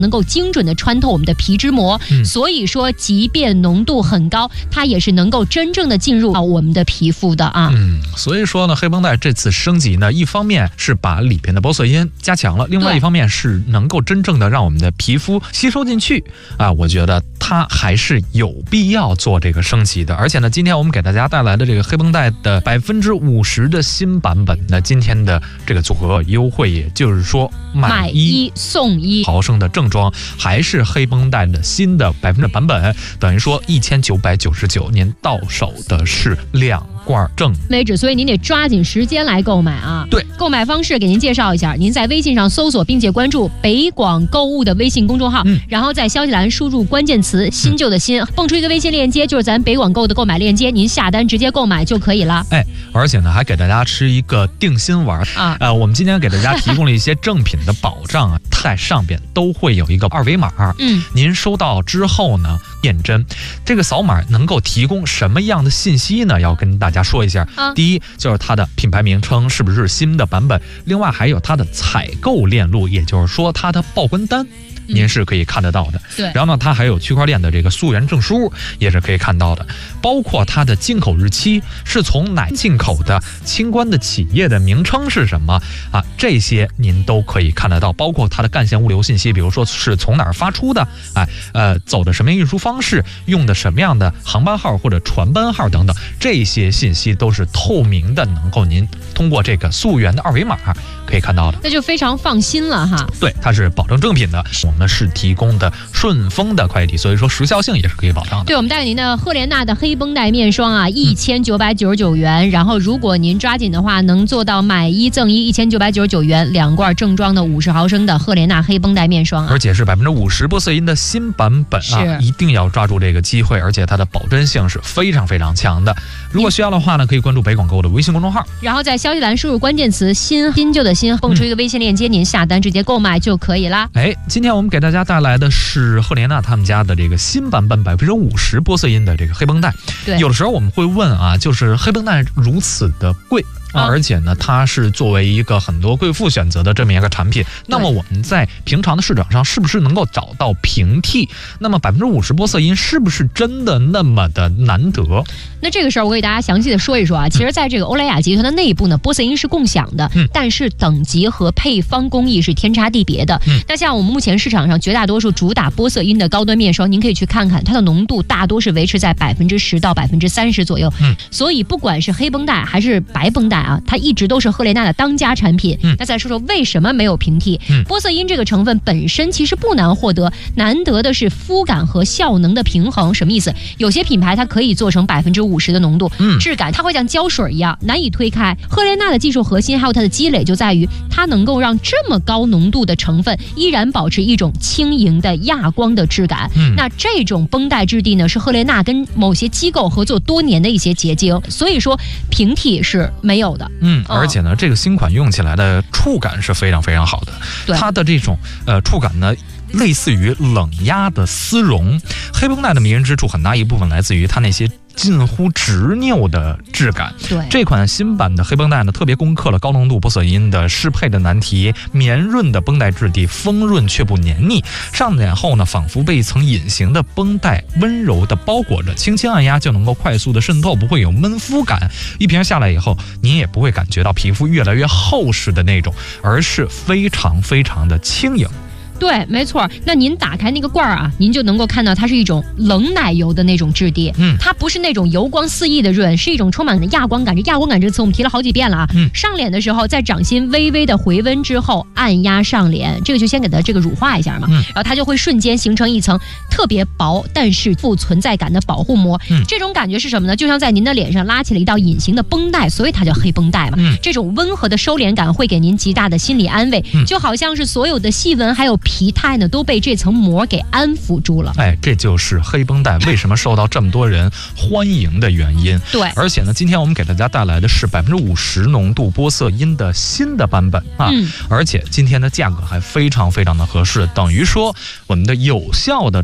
能够精准的穿透我们的皮脂膜，所以说即便浓度很高，它也是能够真正的进入到我们的皮肤的啊。 所以说呢，黑绷带这次升级呢，一方面是把里边的玻色因加强了，另外一方面是能够真正的让我们的皮肤吸收进去啊。我觉得它还是有必要做这个升级的。而且呢，今天我们给大家带来的这个黑绷带的50%的新版本呢，今天的这个组合优惠，也就是说买1 送1 毫升的正装，还是黑绷带的新的100%版本，等于说1999，您到手的是2罐正为止，所以您得抓紧时间来购买啊。 对， 购买方式给您介绍一下，您在微信上搜索并且关注北广购物的微信公众号，然后在消息栏输入关键词新旧的新，蹦出一个微信链接，就是咱北广购的购买链接，您下单直接购买就可以了。 而且呢，还给大家吃一个定心丸啊。我们今天给大家提供了一些正品的保障啊，在上边都会有一个2维码，您收到之后呢，验真，这个扫码能够提供什么样的信息呢？要跟大家说一下。第一就是它的品牌名称是不是新的版本，另外还有它的采购链路，也就是说它的报关单。您是可以看得到的， 对。 然后呢，它还有区块链的这个溯源证书，也是可以看到的，包括它的进口日期是从哪进口的，清关的企业的名称是什么啊，这些您都可以看得到，包括它的干线物流信息，比如说是从哪儿发出的，走的什么运输方式，用的什么样的航班号或者船班号等等，这些信息都是透明的，能够您通过这个溯源的2维码可以看到的， 那就非常放心了哈。 对，它是保证正品的，我们是提供的顺丰的快递，所以说时效性也是可以保障的。 对，我们带给您的赫莲娜的黑绷带面霜啊，1999元，然后如果您抓紧的话，能做到买1赠1，1999元2罐正装的50毫升的赫莲娜黑绷带面霜啊， 而且是50%玻色因的新版本啊，一定要抓住这个机会，而且它的保真性是非常非常强的。如果需要的话呢，可以关注北广购的微信公众号， 然后在消息栏输入关键词新旧的新，蹦出一个微信链接，您下单直接购买就可以啦。 今天我们给大家带来的是赫莲娜他们家的这个新版本50%玻色因的这个黑绷带。 对， 有的时候我们会问啊，就是黑绷带如此的贵而且呢，它是作为一个很多贵妇选择的这么一个产品。那么我们在平常的市场上是不是能够找到平替？那么50%玻色因是不是真的那么的难得？ 那这个事儿我给大家详细的说一说啊。其实在这个欧莱雅集团的内部呢，玻色因是共享的，但是等级和配方工艺是天差地别的。那像我们目前市场上绝大多数主打玻色因的高端面霜，您可以去看看，它的浓度大多是维持在10%到30%左右。所以不管是黑绷带还是白绷带啊，它一直都是赫莲娜的当家产品。那再说说为什么没有平替？玻色因这个成分本身其实不难获得，难得的是肤感和效能的平衡。什么意思？有些品牌它可以做成50%的浓度，质感它会像胶水一样难以推开。赫莲娜的技术核心还有它的积累就在于它能够让这么高浓度的成分依然保持一种轻盈的亚光的质感。那这种绷带质地呢，是赫莲娜跟某些机构合作多年的一些结晶，所以说平替是没有的。 而且呢，这个新款用起来的触感是非常非常好的。它的这种触感呢，类似于冷压的丝绒。黑绷带的迷人之处很大一部分来自于它那些近乎执拗的质感。 对， 这款新版的黑绷带呢，特别攻克了高浓度玻色因的适配的难题，绵润的绷带质地，丰润却不黏腻。上脸后呢，仿佛被一层隐形的绷带温柔的包裹着，轻轻按压就能够快速的渗透，不会有闷肤感。一瓶下来以后，您也不会感觉到皮肤越来越厚实的那种，而是非常非常的轻盈。 对，没错。那您打开那个罐儿啊，您就能够看到它是一种冷奶油的那种质地。它不是那种油光四溢的润，是一种充满了亚光感。这亚光感这个词我们提了好几遍了啊。上脸的时候，在掌心微微的回温之后，按压上脸，这个就先给它这个乳化一下嘛，然后它就会瞬间形成一层特别薄但是富存在感的保护膜。这种感觉是什么呢？就像在您的脸上拉起了一道隐形的绷带，所以它叫黑绷带嘛。这种温和的收敛感会给您极大的心理安慰，就好像是所有的细纹还有疲态呢都被这层膜给安抚住了。 这就是黑绷带为什么受到这么多人欢迎的原因。 对， 而且呢，今天我们给大家带来的是50%浓度玻色因的新的版本啊，而且今天的价格还非常非常的合适，等于说我们的有效的